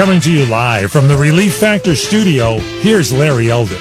Coming to you live from the Relief Factor studio, here's Larry Elder.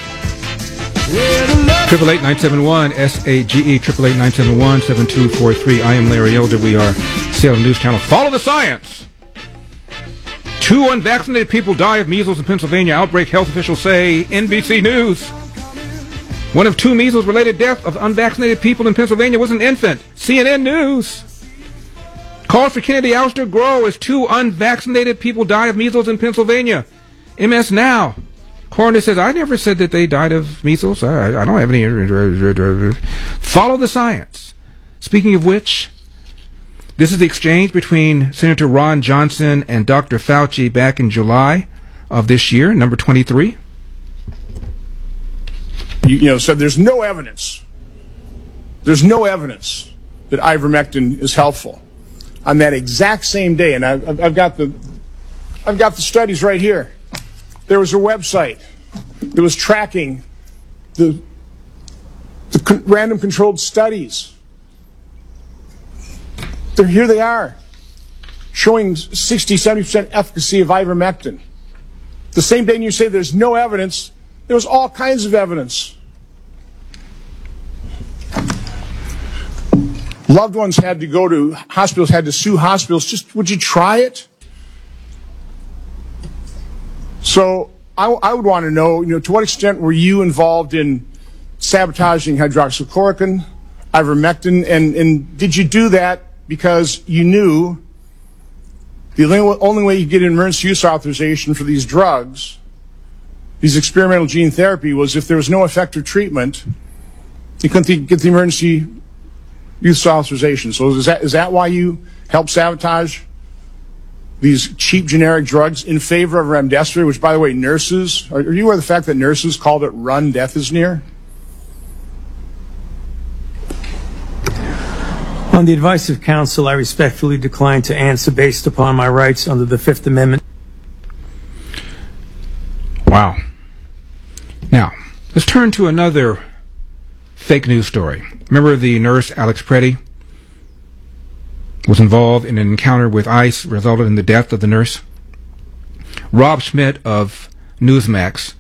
888-971 SAGE 888-971-7243. I am Larry Elder. We are Salem News Channel. Follow the science. 2 unvaccinated people die of measles in Pennsylvania. Outbreak, health officials say. NBC News. One of 2 measles-related deaths of unvaccinated people in Pennsylvania was an infant. CNN News. Calls for Kennedy ouster grow as 2 unvaccinated people die of measles in Pennsylvania. MS Now. Coroner says, I never said that they died of measles. I don't have any. Follow the science. Speaking of which, this is the exchange between Senator Ron Johnson and Dr. Fauci back in July of this year, number 23. So there's no evidence. There's no evidence that ivermectin is helpful. On that exact same day, and I've got the studies right here. There was a website that was tracking the random controlled studies. Here they are, showing 60-70% efficacy of ivermectin. The same day you say there's no evidence, there was all kinds of evidence. Loved ones had to go to hospitals, had to sue hospitals. Just, would you try it? So I would want to know, to what extent were you involved in sabotaging hydroxychloroquine, ivermectin, and did you do that because you knew the only way you get an emergency use authorization for these drugs, these experimental gene therapy, was if there was no effective treatment, you couldn't get the emergency use authorization. So is that why you helped sabotage these cheap generic drugs in favor of remdesivir, which, by the way, nurses, are you aware of the fact that nurses called it run, death is near? On the advice of counsel, I respectfully decline to answer based upon my rights under the Fifth Amendment. Wow. Now, let's turn to another fake news story. Remember the nurse, Alex Preddy, was involved in an encounter with ICE, resulted in the death of the nurse? Rob Schmidt of Newsmax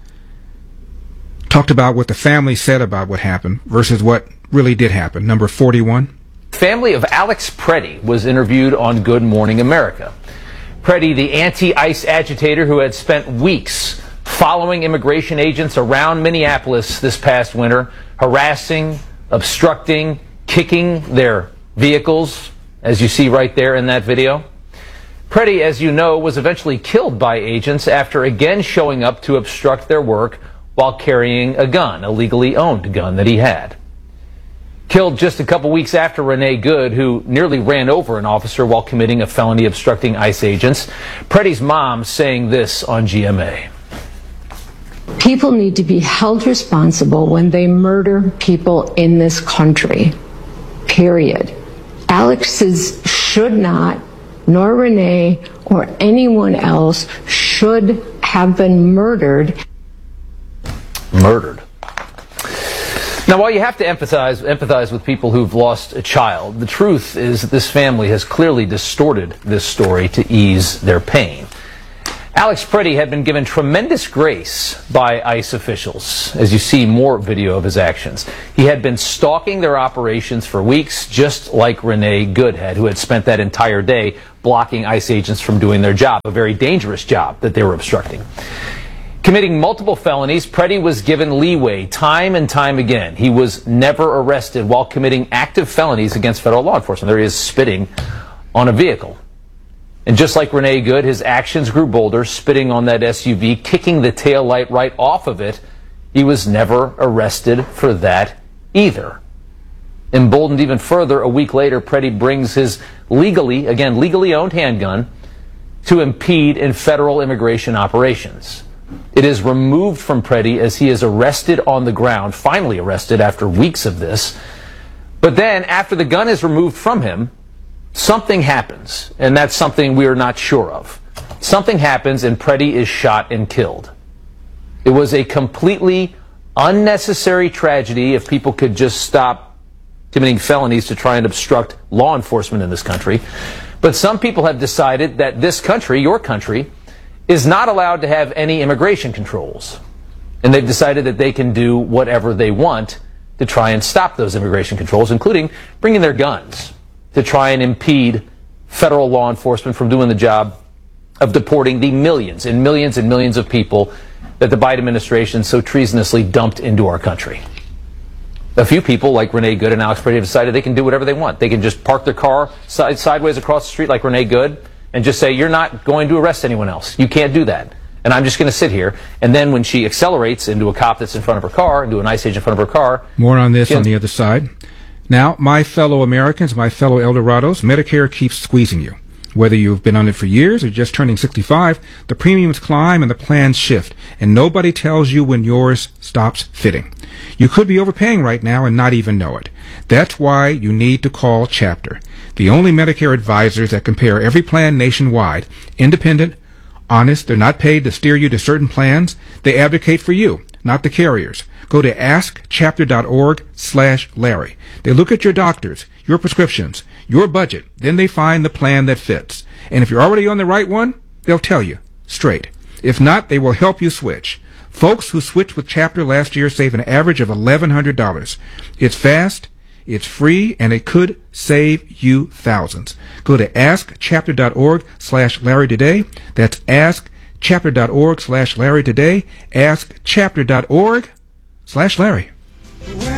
talked about what the family said about what happened versus what really did happen. Number 41. Family of Alex Preddy was interviewed on Good Morning America. Preddy, the anti-ICE agitator who had spent weeks following immigration agents around Minneapolis this past winter, harassing, obstructing, kicking their vehicles, as you see right there in that video. Preddy, as you know, was eventually killed by agents after again showing up to obstruct their work while carrying a gun, a legally owned gun that he had. Killed just a couple weeks after Renee Good, who nearly ran over an officer while committing a felony obstructing ICE agents. Preddy's mom saying this on GMA. People need to be held responsible when they murder people in this country, period. Alex's should not, nor Renee or anyone else should have been murdered. Murdered. Now, while you have to empathize with people who've lost a child, the truth is that this family has clearly distorted this story to ease their pain. Alex Preddy had been given tremendous grace by ICE officials, as you see more video of his actions. He had been stalking their operations for weeks, just like Renee Good had, who had spent that entire day blocking ICE agents from doing their job, a very dangerous job that they were obstructing. Committing multiple felonies, Preddy was given leeway time and time again. He was never arrested while committing active felonies against federal law enforcement. There he is spitting on a vehicle. And just like Renee Good, his actions grew bolder, spitting on that SUV, kicking the taillight right off of it. He was never arrested for that either. Emboldened even further, a week later, Preddy brings his legally owned handgun to impede in federal immigration operations. It is removed from Preddy as he is arrested on the ground, finally arrested after weeks of this. But then, after the gun is removed from him, something happens, and that's something we are not sure of. Something happens and Preddy is shot and killed. It was a completely unnecessary tragedy if people could just stop committing felonies to try and obstruct law enforcement in this country. But some people have decided that this country, your country, is not allowed to have any immigration controls. And they've decided that they can do whatever they want to try and stop those immigration controls, including bringing their guns to try and impede federal law enforcement from doing the job of deporting the millions and millions and millions of people that the Biden administration so treasonously dumped into our country. A few people like Renee Good and Alex Brady have decided they can do whatever they want. They can just park their car sideways across the street like Renee Good and just say, you're not going to arrest anyone else. You can't do that. And I'm just going to sit here. And then when she accelerates into a cop that's in front of her car, into an ICE agent in front of her car. More on this on the other side. Now, my fellow Americans, my fellow Eldorados, Medicare keeps squeezing you. Whether you've been on it for years or just turning 65, the premiums climb and the plans shift, and nobody tells you when yours stops fitting. You could be overpaying right now and not even know it. That's why you need to call Chapter, the only Medicare advisors that compare every plan nationwide, independent, honest. They're not paid to steer you to certain plans. They advocate for you, not the carriers. Go to askchapter.org/Larry. They look at your doctors, your prescriptions, your budget. Then they find the plan that fits. And if you're already on the right one, they'll tell you straight. If not, they will help you switch. Folks who switched with Chapter last year save an average of $1,100. It's fast, it's free, and it could save you thousands. Go to askchapter.org/Larry today. That's askchapter.org/Larry today. Askchapter.org/Larry.